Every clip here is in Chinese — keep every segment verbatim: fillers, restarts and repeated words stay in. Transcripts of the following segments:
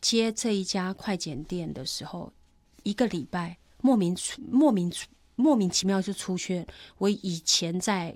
接这一家快剪店的时候，一个礼拜莫名莫名莫名其妙就出现我以前在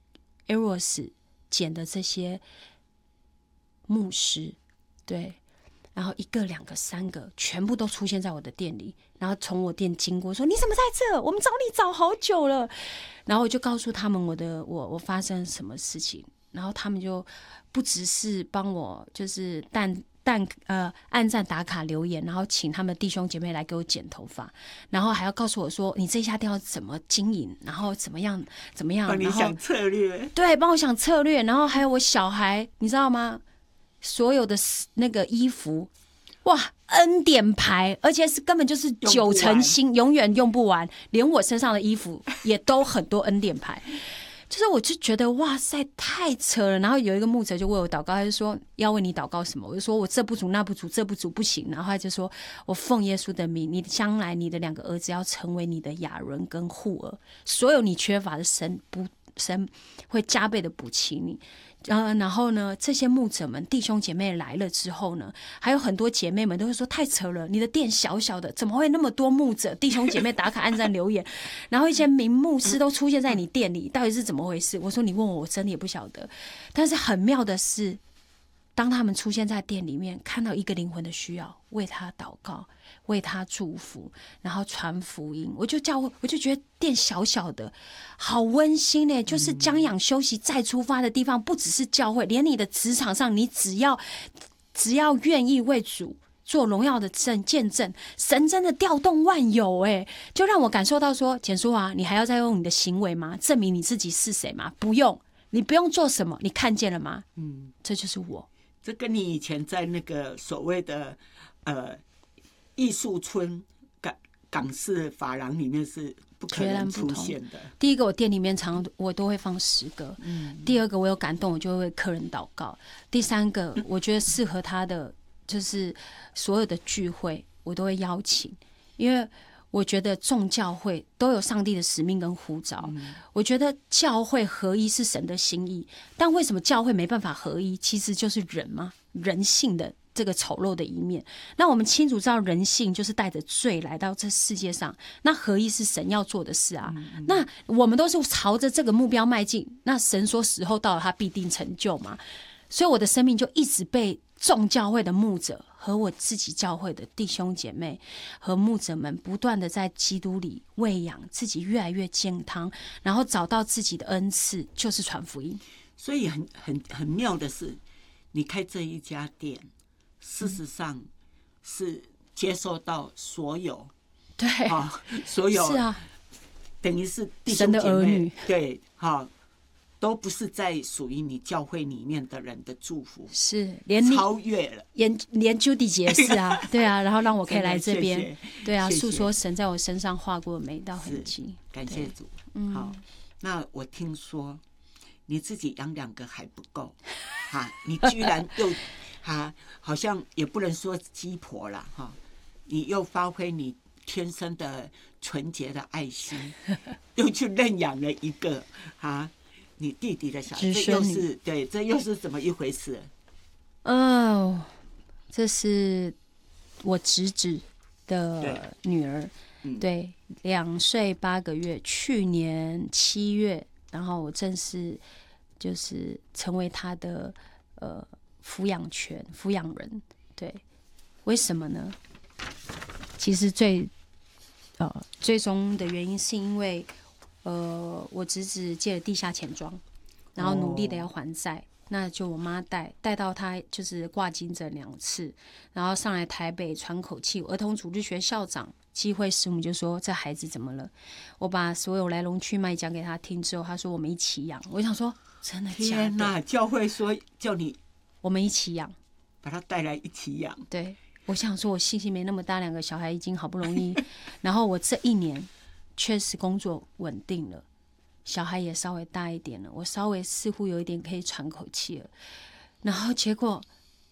Eros 剪的这些牧师，对，然后一个两个三个全部都出现在我的店里，然后从我店经过说你怎么在这，我们找你找好久了，然后我就告诉他们我的我我发生什么事情，然后他们就不只是帮我就是但但呃按赞打卡留言，然后请他们弟兄姐妹来给我剪头发，然后还要告诉我说你这家店要怎么经营，然后怎么样怎么样， 帮你想策略， 对，帮我想策略，然后还有我小孩你知道吗，所有的那个衣服哇恩典牌，而且是根本就是九成新，永远用不完，连我身上的衣服也都很多恩典牌。就是我就觉得哇塞太扯了，然后有一个牧者就为我祷告，他就说要为你祷告什么，我就说我这不足那不足这不足不行，然后他就说我奉耶稣的名，你将来你的两个儿子要成为你的亚伦跟户尔，所有你缺乏的神不神会加倍的补齐你。呃，然后呢，这些牧者们弟兄姐妹来了之后呢，还有很多姐妹们都会说太扯了，你的店小小的怎么会那么多牧者弟兄姐妹打卡按赞留言，然后一些名牧师都出现在你店里，到底是怎么回事？我说你问我我真的也不晓得，但是很妙的是当他们出现在店里面，看到一个灵魂的需要，为他祷告，为他祝福，然后传福音，我就叫我就觉得店小小的好温馨耶，就是将养休息再出发的地方，不只是教会，连你的职场上，你只要只要愿意为主做荣耀的见证，神真的调动万有哎，就让我感受到说，简书啊，你还要再用你的行为吗？证明你自己是谁吗？不用，你不用做什么，你看见了吗？嗯，这就是我。 这跟你以前在那个所谓的呃艺术村港港式发廊里面是不可能出现的。 第一个，我店里面常我都会放诗歌、嗯、第二个，我有感动我就会为客人祷告，第三个，我觉得适合他的就是所有的聚会我都会邀请，因为我觉得众教会都有上帝的使命跟呼召、嗯、我觉得教会合一是神的心意，但为什么教会没办法合一？其实就是人嘛，人性的这个丑陋的一面。那我们清楚知道人性就是带着罪来到这世界上，那合一是神要做的事啊、嗯、那我们都是朝着这个目标迈进，那神说时候到了他必定成就嘛，所以我的生命就一直被众教会的牧者和我自己教会的弟兄姐妹和牧者们不断的在基督里喂养自己，越来越健康，然后找到自己的恩赐，就是传福音。 所以很很很妙的是，你开这一家店，事实上是接受到所有、嗯、 对、 哦、所有是啊， 等于是弟兄姐妹神的儿女， 对、哦都不是在属于你教会里面的人的祝福， 是连你超越了， 连连 Judy 姐是啊，对啊，然后让我可以来这边， 谢谢对啊，诉说神在我身上画过的每一道痕迹， 感谢主。嗯，好，那我听说你自己养两个还不够，哈，你居然又哈，好像也不能说鸡婆了哈，你又发挥你天生的纯洁的爱心，又去认养了一个哈。你弟弟的小孩，这又是对，这又是怎么一回事？ 哦，这是我侄子的女儿，对，两岁八个月，去年七月，然后我正式就是成为他的呃抚养权抚养人。对，为什么呢？其实最呃最终的原因是因为。呃，我侄子借了地下钱庄，然后努力的要还债， oh. 那就我妈带带到他就是挂金诊两次，然后上来台北喘口气。儿童主日学校长机会师母就说这孩子怎么了？我把所有来龙去脉讲给他听之后，他说我们一起养。我想说真的假的？ 天哪！教会说叫你我们一起养， 把他带来一起养。 对，我想说我信心没那么大，两个小孩已经好不容易，然后我这一年。确实工作稳定了，小孩也稍微大一点了，我稍微似乎有一点可以喘口气了。然后结果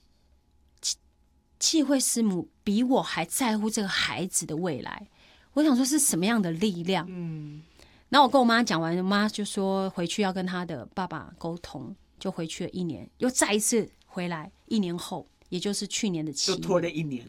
契会师母比我还在乎这个孩子的未来，我想说是什么样的力量？嗯，然后我跟我妈讲完，我妈就说回去要跟她的爸爸沟通，就回去了一年，又再一次回来，一年后。也就是去年的七月， 又拖了一年，